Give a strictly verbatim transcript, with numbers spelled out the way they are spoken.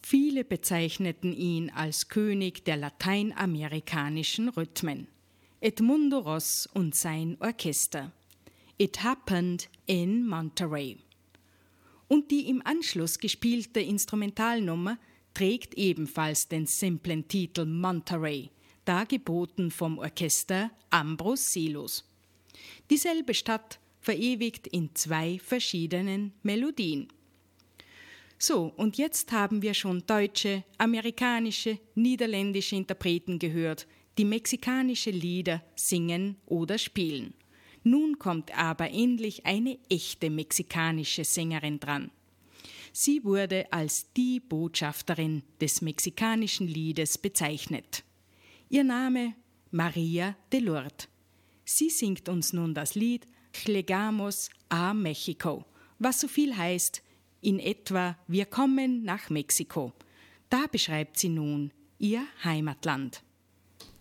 Viele bezeichneten ihn als König der lateinamerikanischen Rhythmen. Edmundo Ross und sein Orchester. It Happened in Monterey. Und die im Anschluss gespielte Instrumentalnummer trägt ebenfalls den simplen Titel Monterey, dargeboten vom Orchester Ambros Silos. Dieselbe Stadt verewigt in zwei verschiedenen Melodien. So, und jetzt haben wir schon deutsche, amerikanische, niederländische Interpreten gehört, die mexikanische Lieder singen oder spielen. Nun kommt aber endlich eine echte mexikanische Sängerin dran. Sie wurde als die Botschafterin des mexikanischen Liedes bezeichnet. Ihr Name Maria de Lourdes. Sie singt uns nun das Lied Llegamos a México, was so viel heißt, in etwa, wir kommen nach Mexiko. Da beschreibt sie nun ihr Heimatland.